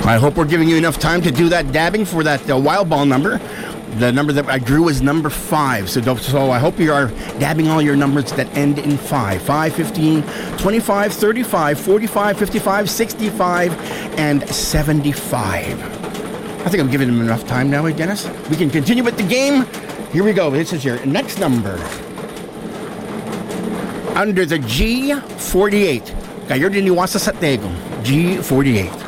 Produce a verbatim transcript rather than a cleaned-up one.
I hope we're giving you enough time to do that dabbing for that uh, wild ball number. The number that I drew is number five. So, don't, so I hope you are dabbing all your numbers that end in five. five, fifteen, twenty-five, thirty-five, forty-five, fifty-five, sixty-five, and seventy-five. I think I'm giving them enough time now, Dennis. We can continue with the game. Here we go. This is your next number. Under the G forty-eight. Kayo din iwasa sa tegong. G forty-eight.